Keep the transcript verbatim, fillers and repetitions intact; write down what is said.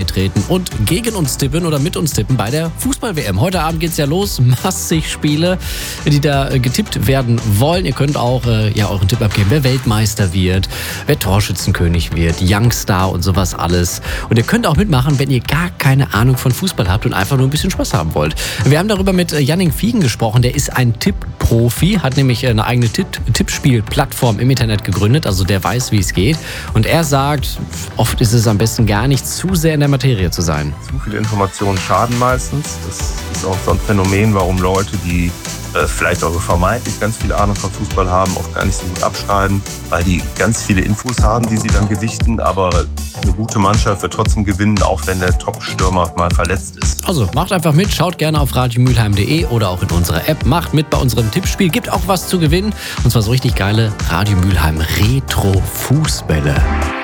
beitreten und gegen uns tippen oder mit uns tippen bei der Fußball-W M. Heute Abend geht's ja los. Massig Spiele, die da äh, getippt werden wollen. Ihr könnt auch äh, ja, euren Tipp abgeben, wer Weltmeister wird, wer Torschützenkönig wird, Youngstar und sowas alles. Und ihr könnt auch mitmachen, wenn ihr gar keine Ahnung von Fußball habt und einfach nur ein bisschen Spaß haben wollt. Wir haben darüber mit äh, Jannik Fiegen gesprochen. Der ist ein Tipp-Profi, hat nämlich eine eigene Tipp Tippspiel-Plattform im Internet gegründet. Also der weiß, wie es geht. Und er sagt, oft ist es am besten gar nicht zu sehr in der Materie zu sein. Zu viele Informationen schaden meistens. Das ist auch so ein Phänomen, warum Leute, die äh, vielleicht auch vermeintlich ganz viel Ahnung von Fußball haben, oft gar nicht so gut abschneiden, weil die ganz viele Infos haben, die sie dann gewichten. Aber eine gute Mannschaft wird trotzdem gewinnen, auch wenn der Top-Stürmer mal verletzt ist. Also macht einfach mit, schaut gerne auf radiomülheim punkt de oder auch in unserer App. Macht mit bei unserem Tippspiel, gibt auch was zu gewinnen. Und zwar so richtig geile Radio Mülheim Retro-Fußbälle.